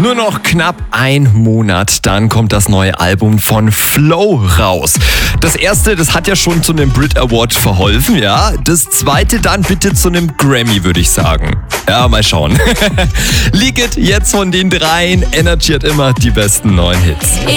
Nur noch knapp ein Monat, dann kommt das neue Album von Flow raus. Das erste, das hat ja schon zu einem Brit Award verholfen, ja. Das zweite dann bitte zu einem Grammy, würde ich sagen. Ja, mal schauen. Leak It jetzt von den dreien. Energy hat immer die besten neuen Hits.